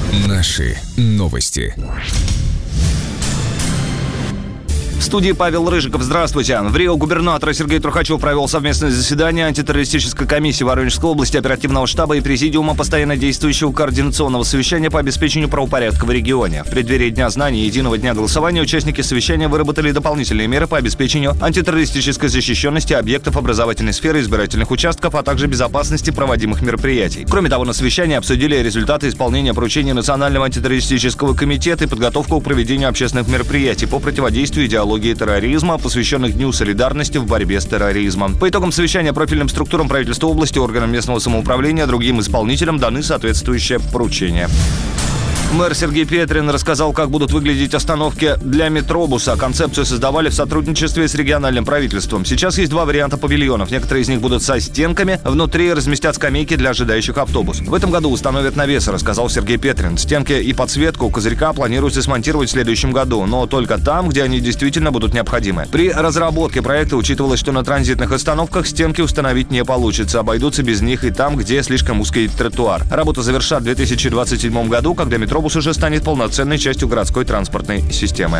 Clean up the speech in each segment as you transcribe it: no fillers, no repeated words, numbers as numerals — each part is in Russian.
Наши новости. В студии Павел Рыжиков. Здравствуйте. В Рио губернатор Сергей Трухачев провел совместное заседание антитеррористической комиссии Воронежской области, оперативного штаба и президиума постоянно действующего координационного совещания по обеспечению правопорядка в регионе. В преддверии Дня знаний и единого дня голосования участники совещания выработали дополнительные меры по обеспечению антитеррористической защищенности объектов образовательной сферы, избирательных участков, а также безопасности проводимых мероприятий. Кроме того, на совещании обсудили результаты исполнения поручений Национального антитеррористического комитета и подготовку к проведению общественных мероприятий по противодействию идеологии терроризма, посвященных Дню солидарности в борьбе с терроризмом. По итогам совещания профильным структурам правительства области, органам местного самоуправления, другим исполнителям даны соответствующие поручения. Мэр Сергей Петрин рассказал, как будут выглядеть остановки для метробуса. Концепцию создавали в сотрудничестве с региональным правительством. Сейчас есть два варианта павильонов. Некоторые из них будут со стенками. Внутри разместят скамейки для ожидающих автобус. В этом году установят навесы, рассказал Сергей Петрин. Стенки и подсветку козырька планируется смонтировать в следующем году, но только там, где они действительно будут необходимы. При разработке проекта учитывалось, что на транзитных остановках стенки установить не получится. Обойдутся без них и там, где слишком узкий тротуар. Работу завершат в 2027 году, когда метробус уже станет полноценной частью городской транспортной системы.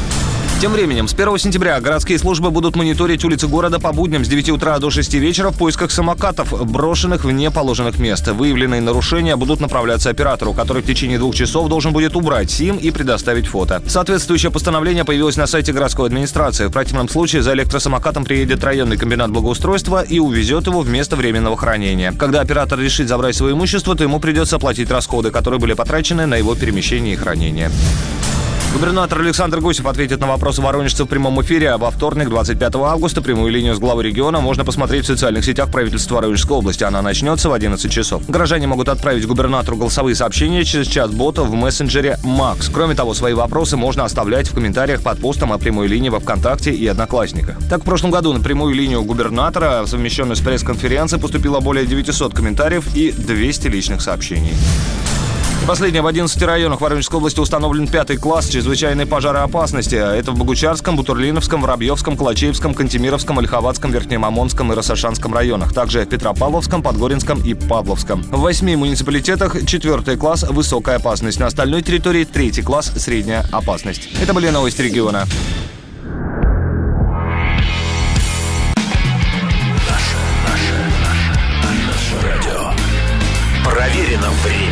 Тем временем, с 1 сентября городские службы будут мониторить улицы города по будням с 9 утра до 6 вечера в поисках самокатов, брошенных вне положенных мест. Выявленные нарушения будут направляться оператору, который в течение 2 часов должен будет убрать СИМ и предоставить фото. Соответствующее постановление появилось на сайте городской администрации. В противном случае за электросамокатом приедет районный комбинат благоустройства и увезет его в место временного хранения. Когда оператор решит забрать свое имущество, то ему придется оплатить расходы, которые были потрачены на его перемещение и хранение. Губернатор Александр Гусев ответит на вопросы воронежцев в прямом эфире, а во вторник, 25 августа, прямую линию с главой региона можно посмотреть в социальных сетях правительства Воронежской области. Она начнется в 11 часов. Горожане могут отправить губернатору голосовые сообщения через чат-бота в мессенджере Макс. Кроме того, свои вопросы можно оставлять в комментариях под постом о прямой линии во ВКонтакте и Одноклассниках. Так, в прошлом году на прямую линию губернатора, совмещенную с пресс-конференцией, поступило более 900 комментариев и 200 личных сообщений. Последнее, в 11 районах Воронежской области установлен 5-й класс чрезвычайной пожароопасности. Это в Богучарском, Бутурлиновском, Воробьевском, Калачеевском, Кантемировском, Ольховатском, Верхнемамонском и Росошанском районах. Также в Петропавловском, Подгоринском и Павловском. В 8 муниципалитетах 4-й класс высокая опасность. На остальной территории 3-й класс средняя опасность. Это были новости региона. Наше радио. Проверено временем.